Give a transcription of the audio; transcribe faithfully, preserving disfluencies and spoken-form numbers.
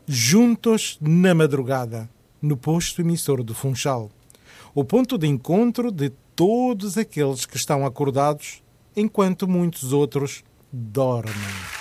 juntos na madrugada, no posto emissor do Funchal. O ponto de encontro de todos aqueles que estão acordados enquanto muitos outros dormem.